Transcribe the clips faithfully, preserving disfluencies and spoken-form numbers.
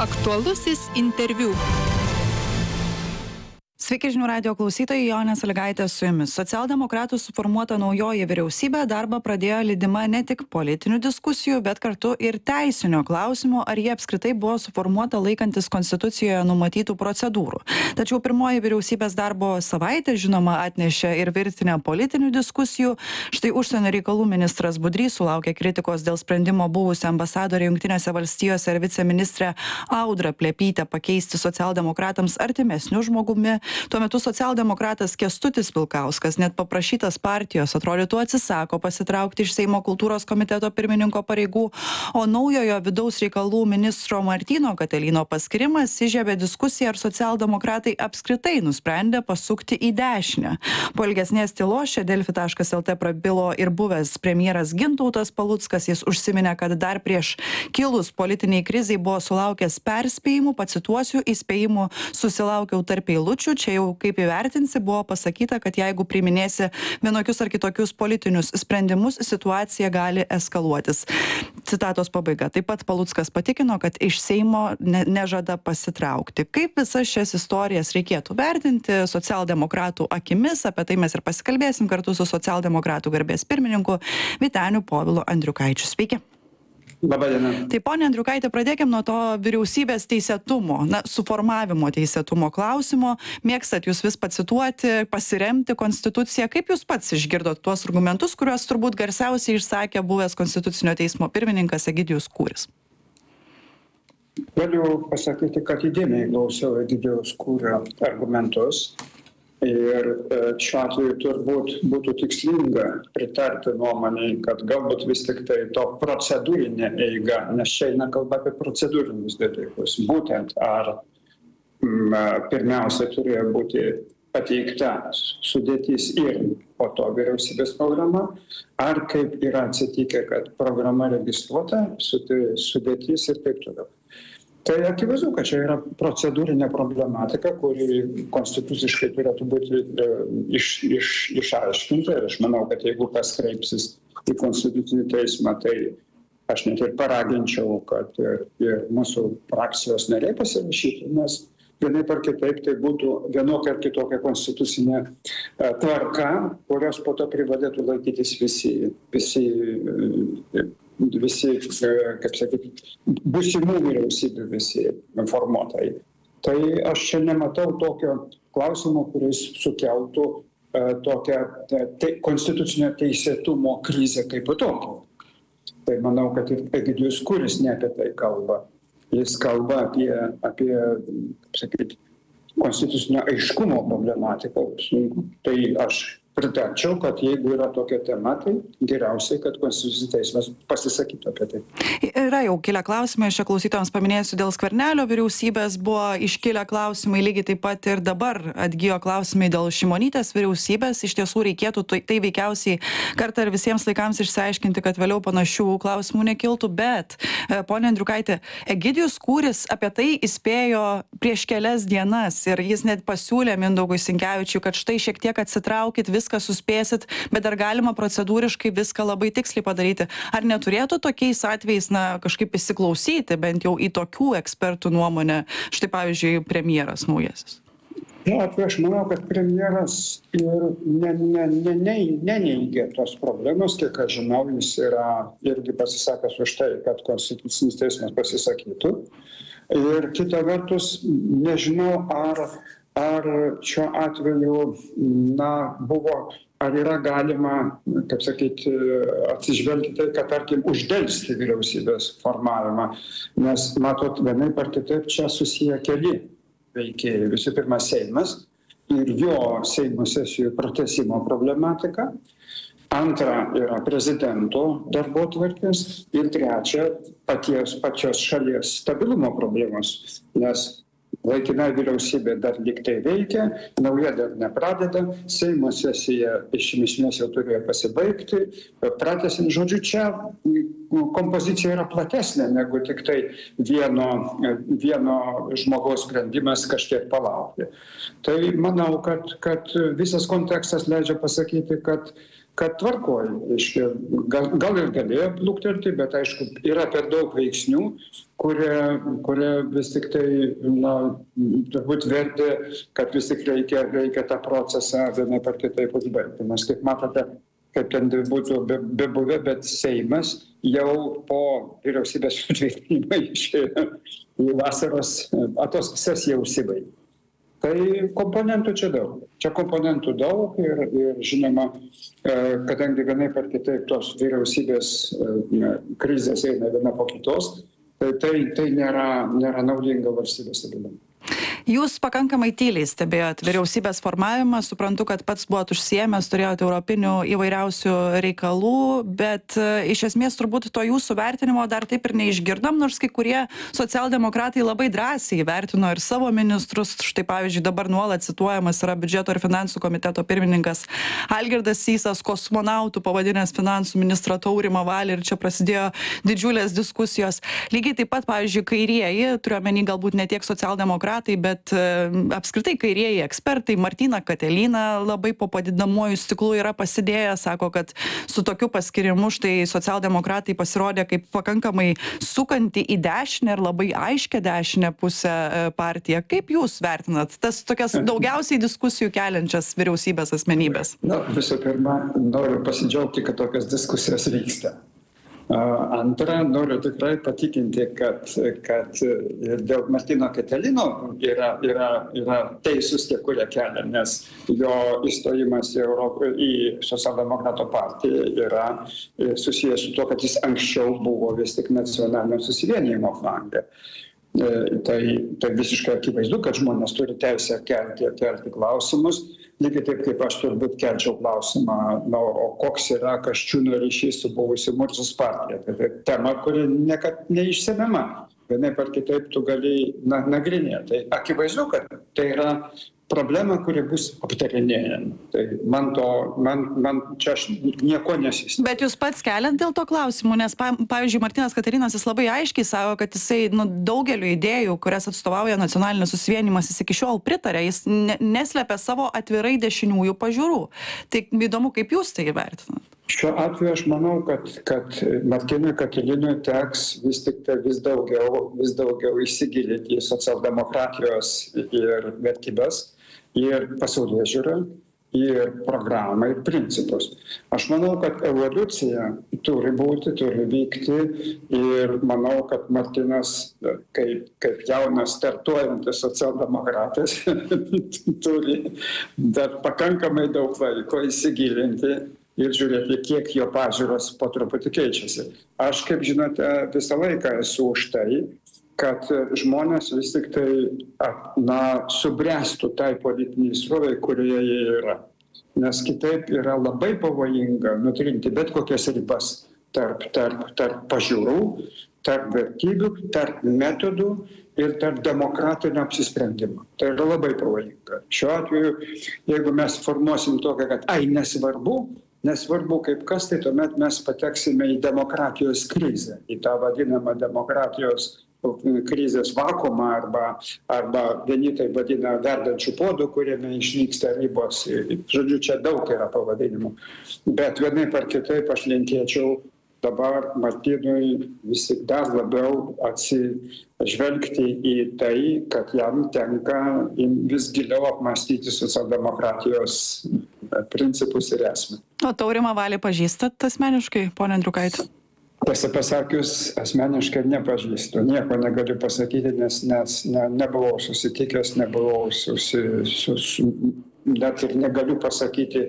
Aktualusis interviu. Sveiki žinių radijo klausytojai, Jonė Sąlygaitė su jumis. Socialdemokratų suformuota naujoji vyriausybė darbą pradėjo lydima ne tik politinių diskusijų, bet kartu ir teisinio klausimo, ar jie apskritai buvo suformuota laikantis konstitucijoje numatytų procedūrų. Tačiau pirmoji vyriausybės darbo savaitė, žinoma, atnešė ir virtinę politinių diskusijų. Štai užsienio reikalų ministras Budrys sulaukė kritikos dėl sprendimo buvusią ambasadorę Jungtinėse valstijose ir viceministrę Audrą Plepytę pakeisti socialdemokratams artimesniu žmogumi. Tuo metu socialdemokratas Kęstutis Vilkauskas, net paprašytas partijos, atrodytų atsisako pasitraukti iš Seimo kultūros komiteto pirmininko pareigų, o naujojo vidaus reikalų ministro Martyno Katelyno paskirimas įžiebė diskusiją, ar socialdemokratai apskritai nusprendė pasukti į dešinę. Po ilgesnės tylos čia delfi taškas lt prabilo ir buvęs premjeras Gintautas Paluckas. Jis užsiminė, kad dar prieš kilus politiniai krizai buvo sulaukęs perspėjimų, pacituosiu, įspėjimų susilaukiau tarp eilučių. Čia jau kaip įvertinsi, buvo pasakyta, kad jeigu priiminėsi vienokius ar kitokius politinius sprendimus, situacija gali eskaluotis. Citatos pabaiga. Taip pat Paluckas patikino, kad iš Seimo ne, nežada pasitraukti. Kaip visas šias istorijas reikėtų vertinti socialdemokratų akimis? Apie tai mes ir pasikalbėsim kartu su socialdemokratų garbės pirmininku Vyteniu Povilu Andriukaičiu. Sveiki. Labadiena. Tai ponia Andriukaitė, pradėkim nuo to vyriausybės teisėtumo, na, suformavimo teisėtumo klausimo. Mėgstat jūs vis pacituoti, pasiremti konstituciją. Kaip jūs pats išgirdot tuos argumentus, kuriuos turbūt garsiausiai išsakė buvęs Konstitucinio teismo pirmininkas Egidijus Kūris? Galiu pasakyti, kad įdėmiai klausiau Egidijaus Kūrio argumentus. Ir šiuo atveju turbūt būtų tikslinga pritarti nuomonei, kad galbūt vis tik tai to procedūrinė eiga, nes čia eina kalba apie procedūrinius dalykus. Būtent ar m, pirmiausia turėjo būti pateikta sudėtis ir po to vyriausybės programa, ar kaip yra atsitikę, kad programa registruota, sudėtis ir taip toliau. Tai akivaizdu, kad čia yra procedūrinė problematika, kuri konstituciškai turėtų būti e, iš, iš, išaiškinta. Ir aš manau, kad jeigu kas kreipsis į Konstitucinį teismą, tai aš net ir paraginčiau, kad ir, ir mūsų frakcijos nariai pasirašytų, nes vienaip ar kitaip tai būtų vienokia ar kitokia konstitucinė e, tvarka, kurios po to privalėtų laikytis visi, visi e, visi, kaip sakyti, būsimų vyriausybių visi formuotojai. Tai aš čia nematau tokio klausimo, kuris sukeltų uh, tokią te, konstitucinio teisėtumo krizę kaip tokią. Tai manau, kad ir Egidijus Kūris ne apie tai kalba. Jis kalba apie, apie kaip sakyti, konstitucinio aiškumo problematiką. Tai aš pritarčiau, kad jeigu yra tokia tema, tai geriausiai, kad Konstitucinis teismas pasisakytų apie tai. Yra jau kilę klausimai, aš čia klausytojams paminėsiu, dėl Skvernelio vyriausybės buvo iškilę klausimai, lygiai taip pat ir dabar atgijo klausimai dėl Šimonytės vyriausybės. Iš tiesų reikėtų tai, tai veikiausiai kartą ir visiems laikams išsiaiškinti, kad vėliau panašių klausimų nekiltų, bet, ponia Andriukaitė, Egidijus Kūris apie tai įspėjo prieš kelias dienas ir jis net pasiūlė Mindaugui Sinkevičiui, kad štai šiek tiek atsitraukit, vis viską suspėsit, bet ar galima procedūriškai viską labai tiksliai padaryti? Ar neturėtų tokiais atvejais, na, kažkaip įsiklausyti bent jau į tokių ekspertų nuomonę, štai pavyzdžiui, premjeras naujasis? Ja, aš manau, kad premjeras ir ne, ne, ne, ne, neneigia tos problemos, kiek aš žinau, jis yra irgi pasisakęs už tai, kad Konstitucinis teismas pasisakytų. Ir kita vertus, nežinau, ar Ar šiuo atveju, na, buvo, ar yra galima, kaip sakyti, atsižvelgti tai, kad, tarkim, uždelsti vyriausybės formavimą, nes, matot, vienaip ar kitaip čia susiję keli veikėjai. Visų pirma, Seimas ir jo Seimo sesijų pratęsimo problematika. Antra yra prezidento darbotvarkės ir trečia paties, pačios šalies stabilumo problemos, nes laikina vyriausybė dar lyg tai veikia, nauja dar nepradeda, Seimo sesija iš esmės jau turėjo pasibaigti, pratęsint, žodžiu, čia kompozicija yra platesnė negu tik tai vieno, vieno žmogaus sprendimas kažkiek palaukti. Tai manau, kad, kad visas kontekstas leidžia pasakyti, kad kad tvarkoj, gal, gal ir galėjo pluktelti, bet aišku, yra per daug veiksnių, kurie, kurie vis tik tai, na, turbūt vertė, kad vis tik reikia, reikia tą procesą vienaip ar kitaip užbaigti. Nes kaip matote, kaip ten būtų be, be buvę, bet Seimas jau po vyriausybės sutvirtinimo išėjo į vasaros atostogų sesiją užsibaigė. Tai komponentų čia daug. Čia komponentų daug ir, ir žinoma, kadangi vienaip ar kitaip tos vyriausybės krizės eina viena po kitos, tai tai, tai nėra, nėra naudinga valstybės stabilumui. Jūs pakankamai tyliai stebėjot vyriausybės formavimą, suprantu, kad pats buvot užsiėmęs, turėjot europinių įvairiausių reikalų, bet iš esmės turbūt to jūsų vertinimo dar taip ir neišgirdom, nors kai kurie socialdemokratai labai drąsiai vertino ir savo ministrus. Štai pavyzdžiui, dabar nuolat cituojamas yra biudžeto ir finansų komiteto pirmininkas Algirdas Sysas, kosmonautų pavadinęs finansų ministrą Taurimą Valį, ir čia prasidėjo didžiulės diskusijos. Lygiai taip pat, pavyzdžiui, kairieji, turiuomenį galbūt ne tiek socialdemokratai, bet bet apskritai kairieji ekspertai Martyną Katiliną labai po padidinamuoju stiklu yra pasidėję, sako, kad su tokiu paskirimu štai socialdemokratai pasirodė kaip pakankamai sukanti į dešinę ir labai aiškę dešinę pusę partiją. Kaip jūs vertinat tas tokias daugiausiai diskusijų keliančias vyriausybės asmenybės? Na, visų pirma, noriu pasidžiaugti, kad tokias diskusijos vyksta. Antra, noriu tikrai patikinti, kad, kad dėl Martyno Katilino yra, yra, yra teisūs tie, kurie kelia, nes jo įstojimas į, Europą, į socialdemokratų partiją yra susijęs su to, kad jis anksčiau buvo vis tik nacionalinio susivienijimo flange. Tai, tai visiškai akivaizdu, kad žmonės turi teisę kelti, kelti klausimus. Lygiai taip, kaip aš turbūt kelčiau klausimą, na, o koks yra Kasčiūno ryšys su buvusiu Mursos partija. Tai tema, kuri niekad neišsemiama. Vienaip ar kitaip tu gali na, nagrinėti. Tai akivaizdu, kad tai yra problema, kuri bus aptarinėjama. Tai man, to, man, man čia aš nieko nesisitikiu. Bet jūs pats keliat dėl to klausimų, nes, pavyzdžiui, Martynas Katilinas jis labai aiškiai sako, kad jisai nu, daugeliu idėjų, kurias atstovauja nacionalinis susivienimas, jis iki šiol pritarė, jis ne, neslepia savo atvirai dešiniųjų pažiūrų. Tai įdomu, kaip jūs tai vertinat? Šiuo atveju aš manau, kad, kad Martynui Katilinui teks vis tik tai vis daugiau, vis daugiau įsigilinti į socialdemokratijos ir vertybės, ir pasaulėžiūrą, ir programą, ir principus. Aš manau, kad evoliucija turi būti, turi vykti ir manau, kad Martynas, kaip, kaip jaunas startuojantis socialdemokratas, turi dar pakankamai daug laiko įsigilinti ir žiūrėti, kiek jo pažiūros po truputį keičiasi. Aš, kaip žinote, visą laiką esu už tai, kad žmonės vis tik tai na, subręstų tai politiniai srovai, kurioje jie yra. Nes kitaip yra labai pavojinga nutrinti bet kokias ribas tarp, tarp, tarp pažiūrų, tarp vertybių, tarp metodų ir tarp demokratinio apsisprendimo. Tai yra labai pavojinga. Šiuo atveju, jeigu mes formuosim tokią, kad ai nesvarbu, nesvarbu kaip kas, tai tuomet mes pateksime į demokratijos krizę, į tą vadinamą demokratijos krizės vakuumą arba, arba vieni tai vadina verdančių puodų, kuriame išnyksta ribos. Žodžiu, čia daug yra pavadinimų. Bet vienaip ar kitaip aš linkėčiau dabar Martynui vis tik dar labiau atsižvelgti į tai, kad jam tenka vis giliau apmąstyti socialdemokratijos principus ir esmę. O Taurimą Valį pažįstat asmeniškai, pone Andriukaiti? Tiesą pasakius, asmeniškai nepažįstu, nieko negaliu pasakyti, nes, nes ne, nebuvau susitikęs, nebuvau susi, sus, net ir negaliu pasakyti,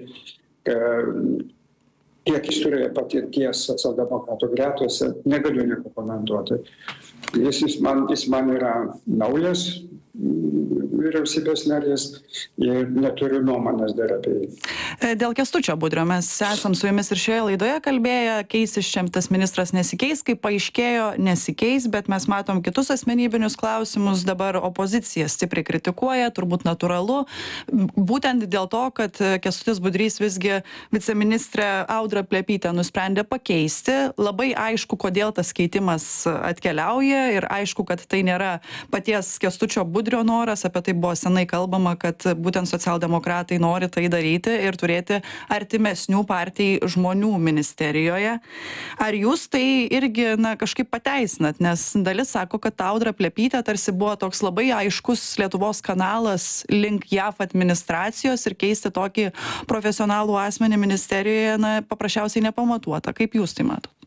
kiek jis turėjo patirties socialdemokratų gretose, negaliu nieko komentuoti. Jis, jis, man, jis man yra naujas vyriausybės narys ir neturiu nuomonės dar apie jį. Dėl Kęstučio Budrio mes esam su jumis ir šioje laidoje kalbėję, keisis šiam tas ministras nesikeis, kaip paaiškėjo, nesikeis, bet mes matom kitus asmenybinius klausimus, dabar opozicija stipriai kritikuoja, turbūt natūralu, būtent dėl to, kad Kęstutis Budrys visgi viceministrė Audrą Plepytę nusprendė pakeisti. Labai aišku, kodėl tas keitimas atkeliauja ir aišku, kad tai nėra paties Kęstučio Budrio Budrio noras, apie tai buvo senai kalbama, kad būtent socialdemokratai nori tai daryti ir turėti artimesnių partijai žmonių ministerijoje. Ar jūs tai irgi na, kažkaip pateisinat, nes dalis sako, kad Audra Plepytė tarsi buvo toks labai aiškus Lietuvos kanalas link J A F administracijos ir keisti tokį profesionalų asmenį ministerijoje na, paprasčiausiai nepamatuota. Kaip jūs tai matot?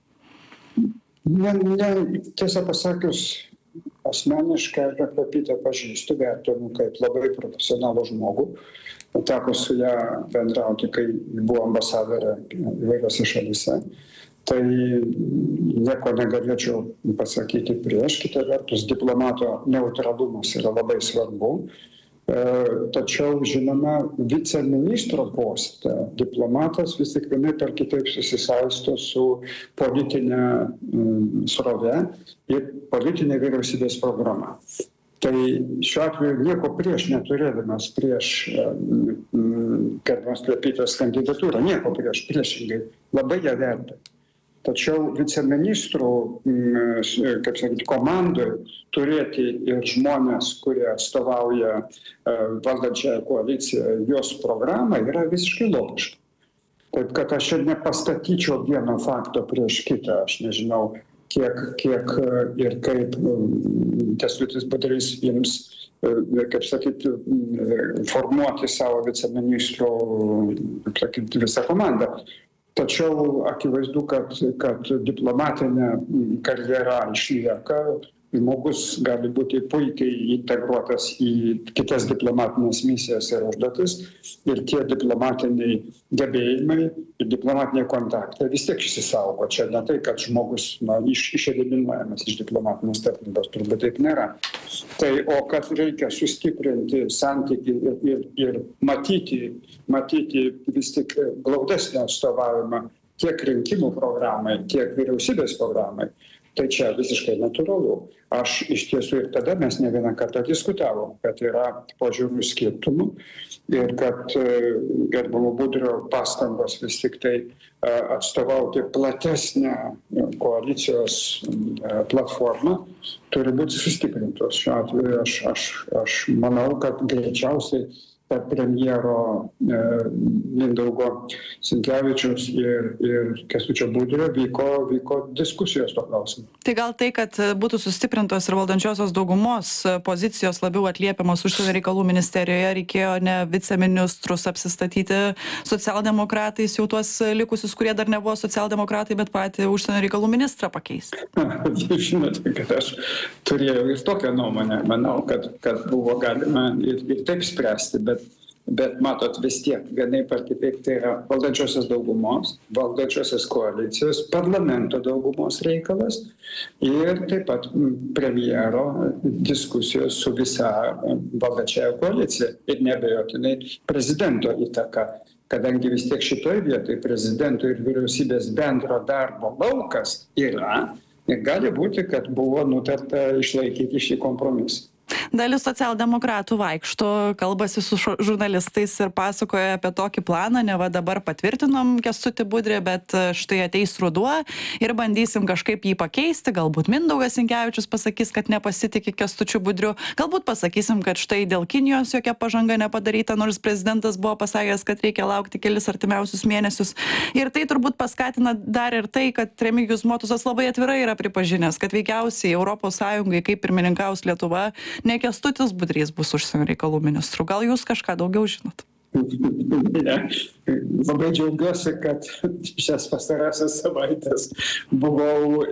Ne, ne, tiesą pasakius, asmeniškai Audrą Plepytę pažįstu, vertinu kaip labai profesionalų žmogų. Teko su ją bendrauti, kai buvo ambasadorė įvairiose šalyse. Tai nieko negalėčiau pasakyti prieš. Kita vertus, diplomato neutralumas yra labai svarbu. Tačiau, žinoma, viceministro poste diplomatas vis tik vienaip ar kitaip susisaisto su politinė srove ir politinė vyriausybės programa. Tai šiuo atveju nieko prieš neturėdamas prieš gerbiamos Plepytės kandidatūrą, nieko prieš, priešingai, labai ją vertinu. Tačiau viceministrų, kaip sakyti, komandai turėti ir žmonės, kurie atstovauja valdančiąją koaliciją, jos programą, yra visiškai logiška. Taip, kad aš ir nepastatyčiau vieno fakto prieš kitą. Aš nežinau, kiek, kiek ir kaip Kęstutis Budrys jums, kaip sakyti, formuoti savo viceministrų, kaip sakyti, visą komandą. Tačiau akivaizdu, kad, kad diplomatinė karjera išlieka, žmogus gali būti puikiai integruotas į kitas diplomatinės misijas ir užduotis ir tie diplomatiniai gebėjimai ir diplomatiniai kontaktai vis tiek išsisaugo. Čia ne tai, kad žmogus na, iš, išeliminuojamas iš diplomatinės tarnybos, turbūt taip nėra. Tai, o kad reikia sustiprinti santykį ir, ir, ir matyti, matyti vis tik glaudesnį atstovavimą tiek rinkimų programai, tiek vyriausybės programai, tai čia visiškai natūralu. Aš iš tiesų ir tada mes ne vieną kartą diskutavom, kad yra požiūrių skirtumų ir kad gerbiamo Budrio pastangos vis tik tai atstovauti platesnę koalicijos platformą turi būti sustiprintos. Šiuo atveju aš, aš, aš manau, kad greičiausiai per premjero e, Mindaugo Sinkevičiaus ir, ir Kęstučio Budrio vyko, vyko diskusijos to klausimu. Tai gal tai, kad būtų sustiprintos ir valdančiosios daugumos pozicijos labiau atliepiamos užsienio reikalų ministerijoje, reikėjo ne viceministrus apsistatyti socialdemokratais, jau tuos likusius, kurie dar nebuvo socialdemokratai, bet patį užsienio reikalų ministrą pakeisti? Žinote, kad aš turėjau ir tokią nuomonę. Manau, kad, kad buvo galima ir, ir taip spręsti, bet Bet matot, vis tiek, vienaip ar kitaip, tai yra valdančiosios daugumos, valdančiosios koalicijos, parlamento daugumos reikalas ir taip pat premjero diskusijos su visa valdančiąja koalicija ir neabejotinai prezidento įtaka, kadangi vis tiek šitoj vietoj prezidento ir vyriausybės bendro darbo laukas yra ir gali būti, kad buvo nutarta išlaikyti šį kompromisą. Dalis socialdemokratų vaikšto, kalbasi su žurnalistais ir pasakoja apie tokį planą, ne va dabar patvirtinom Kęstutį Budrį, bet štai ateis ruduo ir bandysim kažkaip jį pakeisti, galbūt Mindaugas Sinkevičius pasakys, kad nepasitikė Kęstučiu Budriu, galbūt pasakysim, kad štai dėl Kinijos jokia pažanga nepadaryta, nors prezidentas buvo pasakęs, kad reikia laukti kelis artimiausius mėnesius. Ir tai turbūt paskatina dar ir tai, kad Remigijus Motuzas labai atvirai yra pripažinęs, kad veikiausiai Europos Sąjungai, kaip pirmininkaus Lietuva, ne Kęstutis Budrys bus užsienio reikalų ministru. Gal jūs kažką daugiau žinot? Ne. Labai džiaugiuosi, kad šias pastarąsias savaitės buvau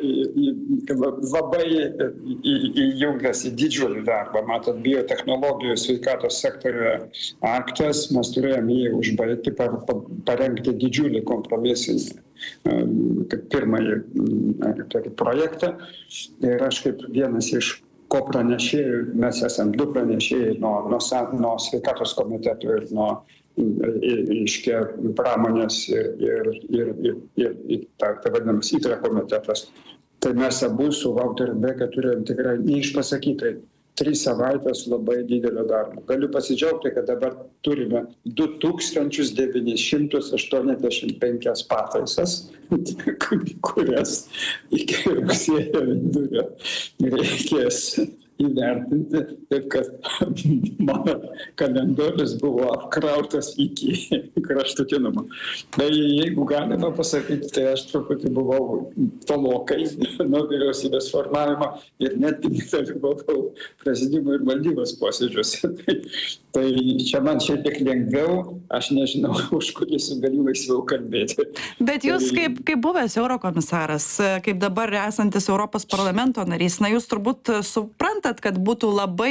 labai įjungęs į didžiulį darbą. Matot, biotechnologijų sveikatos sektoriuje aktas, mes turėjome jį užbaigti, parengti didžiulį kompromisinį kaip pirmąjį projektą. Ir aš kaip vienas iš ko pranešėjų, mes esam du pranešėjai nuo, nuo, nuo sveikatos komitetų ir nuo iškia pramonės ir, ir, ir, ir, ir, ir ta, ta vadinamas įtra komitetas. Tai mes abu su Valteriu Beke turėjom tikrai neišpasakytai tris savaitės labai didelio darbo. Galiu pasidžiaugti, kad dabar turime du tūkstančius devynis šimtus aštuoniasdešimt penkias pataisas, kurias iki rugsėjo vidurio reikės įvertinti, taip kad mano kalendorius buvo apkrautas iki kraštutinumo. Tai jeigu galima pasakyti, tai aš truputį buvau tolokai nuo vyriausybės formavimo ir netgi nedalyvavau prezidiumo ir valdybos posėdžiuose. Tai, tai čia man šiek tiek lengviau, aš nežinau, už kulisų galiu laisviau kalbėti. Bet jūs kaip, kaip buvęs eurokomisaras, kaip dabar esantis Europos parlamento narys, na jūs turbūt suprantat, kad būtų labai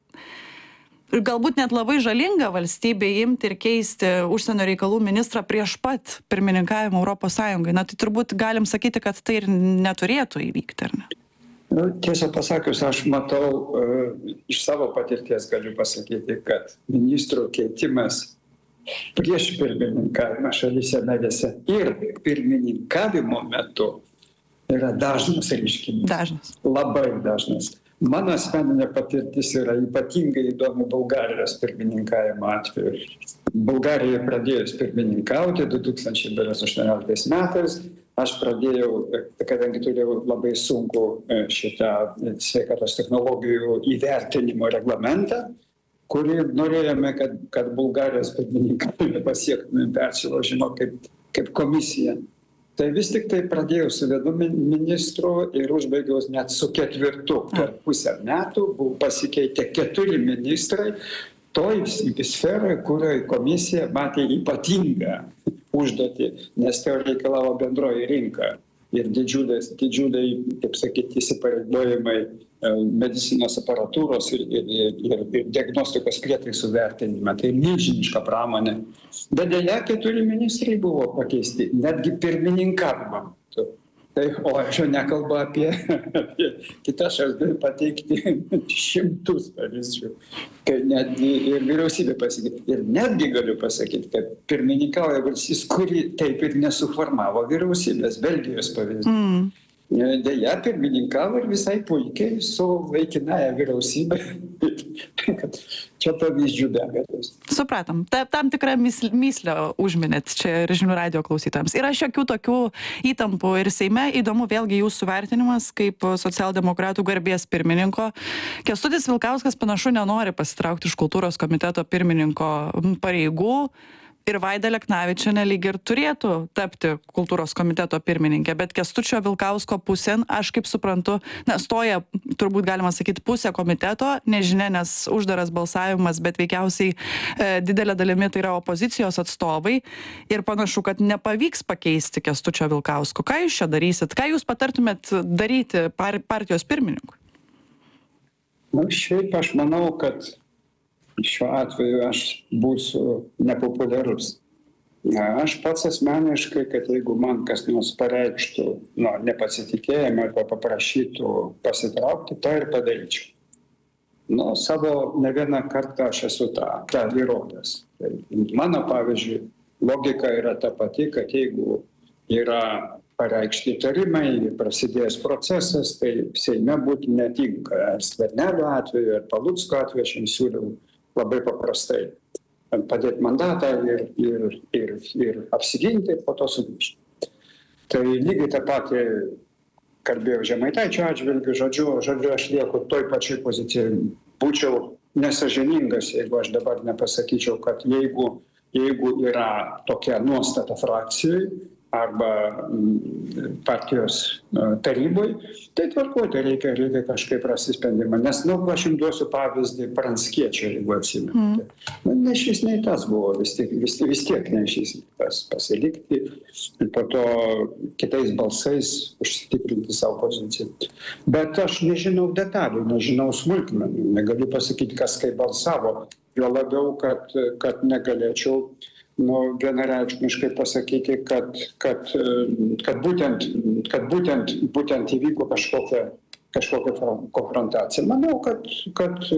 ir galbūt net labai žalinga valstybei imti ir keisti užsienio reikalų ministrą prieš pat pirmininkavimą Europos Sąjungai. Na tai turbūt galim sakyti, kad tai ir neturėtų įvykti, ar ne? Nu, tiesą pasakius, aš matau, uh, iš savo patirties galiu pasakyti, kad ministrų keitimas prieš pirmininkavimą šalyse narėse ir pirmininkavimo metu yra dažnas reiškinys. Dažnas. Labai dažnas. Mano asmeninė patirtis yra ypatingai įdomi Bulgarijos pirmininkavimo atveju. Bulgarija pradėjus pirmininkauti du tūkstančiai aštuonioliktais metais, aš pradėjau, kadangi turėjau labai sunkų šitą sveikatos technologijų įvertinimo reglamentą, kurį norėjome, kad, kad Bulgarijos pirmininkavime pasiektume persilaužimo kaip, kaip komisija. Tai vis tik tai pradėjau su vienu ministru ir užbaigiau net su ketvirtu. Per pusę metų buvo pasikeitę keturi ministrai toj sferoje, kurioje komisija matė ypatingą užduotį, nes tai reikalavo bendroji rinka ir didžiuliai, didžiuliai, kaip sakyti, įsipareigojimai medicinos aparatūros ir, ir, ir, ir diagnostikos prietaisų vertinimą. Tai milžiniška pramonė. Bet deja, keturi ministrai buvo pakeisti, netgi pirmininkavimą. Tai, o aš jau nekalbu apie, apie kitas, aš galiu pateikti šimtus pavyzdžių, kai netgi ir vyriausybė pasakyti. Ir netgi galiu pasakyti, kad pirmininkauja valstybė, kuri taip ir nesuformavo vyriausybės, Belgijos pavyzdys. Mm. Deja, pirmininkavo ir visai puikiai su laikinaja vyriausybė. Čia pavyzdžių begalės. Supratom. Ta, tam tikrą myslę užminėt čia ir žinių radijo klausytojams. Yra šiokių tokių įtampų ir Seime. Įdomu vėlgi jūsų vertinimas kaip socialdemokratų garbės pirmininko. Kęstutis Vilkauskas panašu nenori pasitraukti iš kultūros komiteto pirmininko pareigų. Ir Vaida Aleknavičienė lyg ir turėtų tapti kultūros komiteto pirmininkė, bet Kęstučio Vilkausko pusėn, aš kaip suprantu, na, stoja, turbūt galima sakyti, pusė komiteto, nežinia, nes uždaras balsavimas, bet veikiausiai e, didelė dalimi tai yra opozicijos atstovai ir panašu, kad nepavyks pakeisti Kęstučio Vilkausko. Ką jūs čia darysit? Ką jūs patartumėt daryti par, partijos pirmininkui? Na, šiaip aš manau, kad šiuo atveju aš būsiu nepopuliarus. Aš pats asmeniškai, kad jeigu man kas nors pareikštų nu, nepasitikėjimą arba paprašytų pasitraukti, tą ir padaryčiau. Nu, savo ne vieną kartą aš esu tą, tą įrodęs. Tai mano, pavyzdžiui, logika yra ta pati, kad jeigu yra pareikšti įtarimai, prasidėjęs procesas, tai Seime būti netinka. Ar Skvernelio atveju, ar Palucko atveju aš jums siūliau labai paprastai padėti mandatą ir, ir, ir, ir apsiginti ir po to sugrįžti. Tai lygiai tą patį kalbėjau Žemaitaičio atžvilgiu, žodžiu, žodžiu, aš lieku toj pačioj pozicijai. Būčiau nesąžiningas, jeigu aš dabar nepasakyčiau, kad jeigu, jeigu yra tokia nuostata frakcijai arba partijos taryboj, tai tvarkoj, tai reikia, reikia kažkaip rasti sprendimą. Nes, nu, aš jums duosiu pavyzdį Pranckiečio, jeigu atsimenu. Mm. Ne šis nei tas buvo, vis tiek, vis, vis tiek ne šis nei tas pasilikti ir po to kitais balsais užsitikrinti savo poziciją. Bet aš nežinau detalių, nežinau smulkmenų, negaliu pasakyti, kas kaip balsavo. Jo labiau, kad, kad negalėčiau nu, vienareikšmiškai pasakyti, kad, kad, kad, būtent, kad būtent, būtent įvyko kažkokia, kažkokia konfrontacija. Manau, kad, kad